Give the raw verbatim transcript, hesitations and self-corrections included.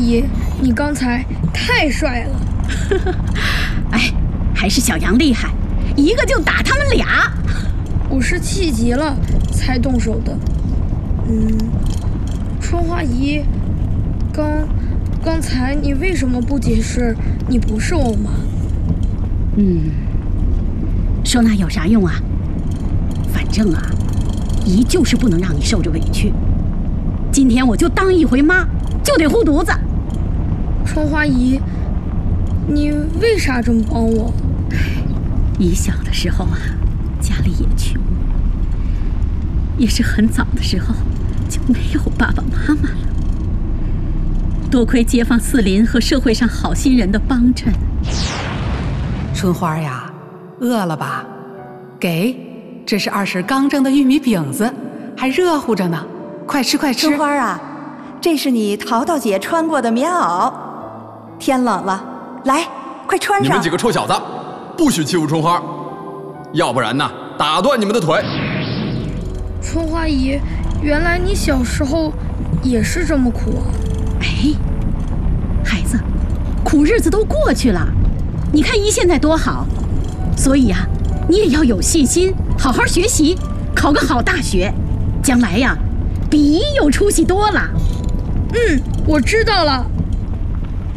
姨，你刚才太帅了。 哎，还是小杨厉害，一个就打他们俩。 我是气急了才动手的。嗯，春花姨，刚刚才你为什么不解释你不是我妈？ 嗯，说那有啥用啊？反正啊，姨就是不能让你受着委屈。今天我就当一回妈，就得护犊子。 春花姨，你为啥这么帮我？ 姨小的时候啊，家里也穷，也是很早的时候就没有爸爸妈妈了。多亏街坊四邻和社会上好心人的帮衬。 春花呀，饿了吧？给，这是二婶刚蒸的玉米饼子，还热乎着呢，快吃快吃。 春花啊，这是你淘淘姐穿过的棉袄，天冷了，来，快穿上。 你们几个臭小子，不许欺负春花，要不然呢，打断你们的腿。 春花姨，原来你小时候也是这么苦啊！ 哎，孩子，苦日子都过去了，你看姨现在多好，所以啊，你也要有信心，好好学习，考个好大学，将来呀，比姨有出息多了。 嗯，我知道了。